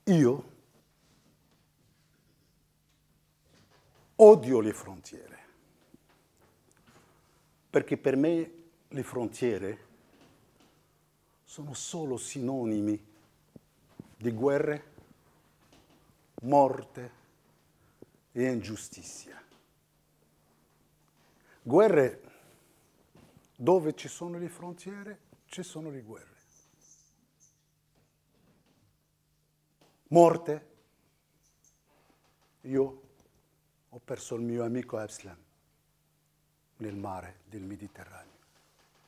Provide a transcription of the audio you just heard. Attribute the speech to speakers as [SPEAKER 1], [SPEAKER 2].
[SPEAKER 1] Io odio le frontiere, perché per me le frontiere sono solo sinonimi di guerre, morte e ingiustizia. Guerre, dove ci sono le frontiere, ci sono le guerre. Morte, io ho perso il mio amico Abslam nel mare del Mediterraneo.